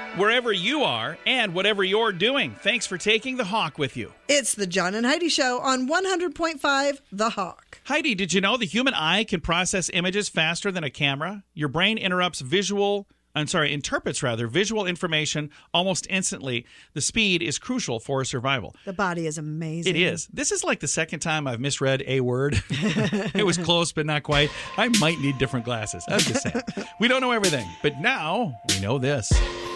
wherever you are and whatever you're doing. Thanks for taking the Hawk with you. It's the John and Heidi Show on 100.5 The Hawk. Heidi, did you know the human eye can process images faster than a camera? Your brain interprets visual information almost instantly. The speed is crucial for survival. The body is amazing. It is. This is like the second time I've misread a word. It was close, but not quite. I might need different glasses. I'm just saying. We don't know everything, but now we know this.